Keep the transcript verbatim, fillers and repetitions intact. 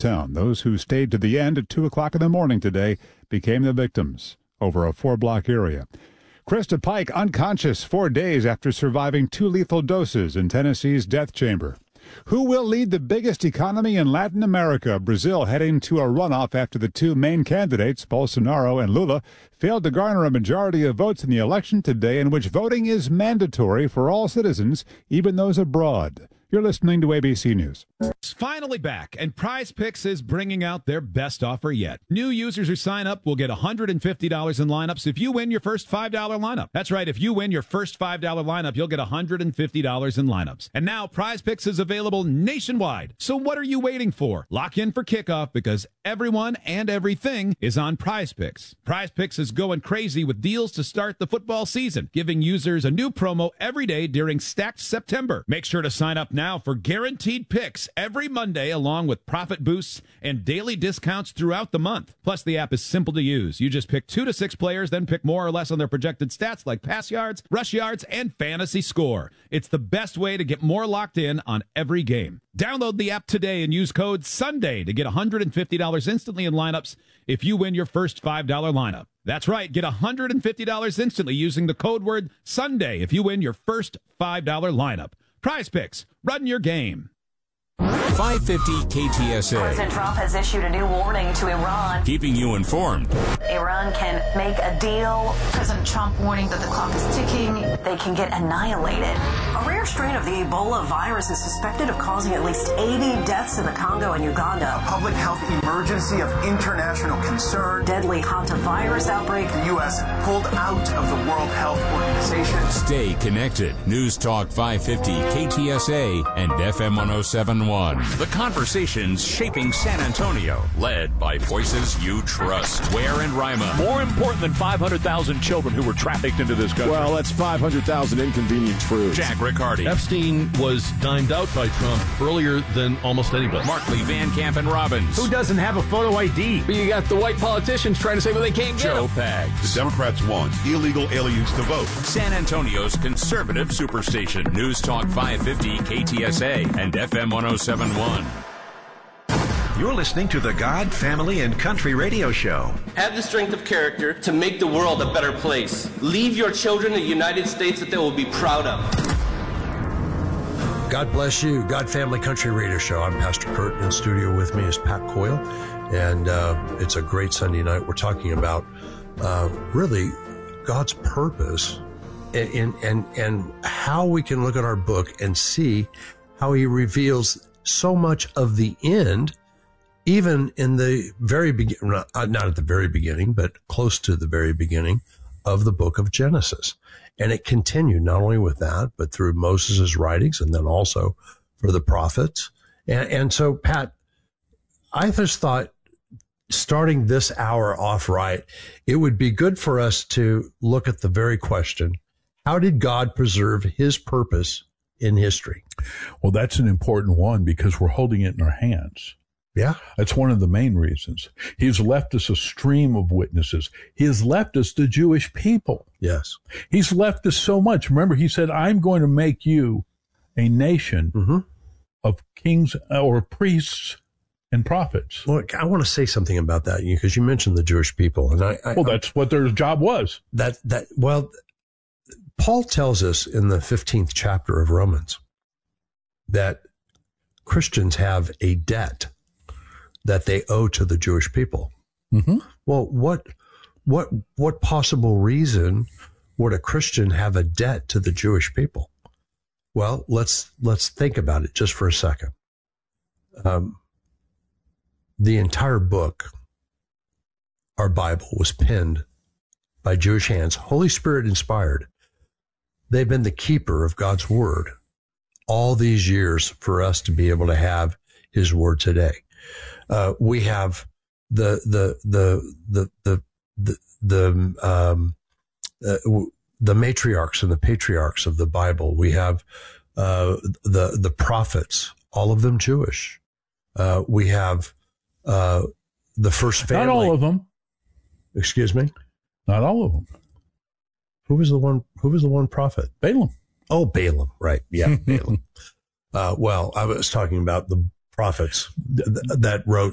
Johnstown. Those who stayed to the end at two o'clock in the morning today became the victims over a four-block area. Krista Pike unconscious four days after surviving two lethal doses in Tennessee's death chamber. Who will lead the biggest economy in Latin America? Brazil heading to a runoff after the two main candidates, Bolsonaro and Lula, failed to garner a majority of votes in the election today, in which voting is mandatory for all citizens, even those abroad. You're listening to A B C News. It's finally back, and Prize Picks is bringing out their best offer yet. New users who sign up will get one hundred fifty dollars in lineups if you win your first five dollar lineup. That's right, if you win your first five dollar lineup, you'll get one hundred fifty dollars in lineups. And now Prize Picks is available nationwide. So what are you waiting for? Lock in for kickoff, because everyone and everything is on Prize Picks. Prize Picks is going crazy with deals to start the football season, giving users a new promo every day during Stacked September. Make sure to sign up now for guaranteed picks every Monday, along with profit boosts and daily discounts throughout the month. Plus, the app is simple to use. You just pick two to six players, then pick more or less on their projected stats like pass yards, rush yards, and fantasy score. It's the best way to get more locked in on every game. Download the app today and use code SUNDAY to get one hundred fifty dollars instantly in lineups if you win your first five dollar lineup. That's right, get one hundred fifty dollars instantly using the code word SUNDAY if you win your first five dollar lineup. Prize Picks, run your game. five fifty K T S A. President Trump has issued a new warning to Iran. Keeping you informed. Iran can make a deal. President Trump warning that the clock is ticking. They can get annihilated. A rare strain of the Ebola virus is suspected of causing at least eighty deaths in the Congo and Uganda. A public health emergency of international concern. Deadly hantavirus outbreak. The U S pulled out of the World Health Organization. Stay connected. News Talk five fifty K T S A and F M one oh seven point one. The conversations shaping San Antonio, led by voices you trust. Ware and Rima. More important than five hundred thousand children who were trafficked into this country. Well, that's five hundred thousand inconvenient truths. Jack Riccardi. Epstein was dimed out by Trump earlier than almost anybody. Markley, Van Camp, and Robbins. Who doesn't have a photo I D? But you got the white politicians trying to say, well, they can't get Joe them. Pags. The Democrats want illegal aliens to vote. San Antonio's conservative superstation. News Talk five fifty K T S A and F M one oh seven point one. You're listening to the God, Family, and Country Radio Show. Have the strength of character to make the world a better place. Leave your children a United States that they will be proud of. God bless you. God, Family, Country Radio Show. I'm Pastor Kurt. In studio with me is Pat Coyle. And uh, it's a great Sunday night. We're talking about uh, really God's purpose and, and, and how we can look at our book and see how he reveals so much of the end, even in the very beginning, not, not at the very beginning, but close to the very beginning of the book of Genesis. And it continued not only with that, but through Moses' writings and then also for the prophets. And, and so, Pat, I just thought starting this hour off right, it would be good for us to look at the very question, how did God preserve his purpose in history? Well, that's an important one because we're holding it in our hands. Yeah. That's one of the main reasons. He's left us a stream of witnesses. He has left us the Jewish people. Yes. He's left us so much. Remember, he said, I'm going to make you a nation mm-hmm. of kings or priests and prophets. Well, I want to say something about that because you mentioned the Jewish people. And I, I Well, that's what their job was. That, that, well, Paul tells us in the fifteenth chapter of Romans that Christians have a debt that they owe to the Jewish people. Mm-hmm. Well, what, what, what possible reason would a Christian have a debt to the Jewish people? Well, let's, let's think about it just for a second. Um, the entire book, our Bible, was penned by Jewish hands, Holy Spirit inspired. They've been the keeper of God's word all these years for us to be able to have his word today. Uh, we have the, the, the, the, the, the, the, um, uh, the matriarchs and the patriarchs of the Bible. We have, uh, the, the prophets, all of them Jewish. Uh, we have, uh, the first family. Not all of them. Excuse me? Not all of them. Who was the one, who was the one prophet? Balaam. Oh, Balaam. Right. Yeah. Balaam. Uh, well, I was talking about the prophets th- that wrote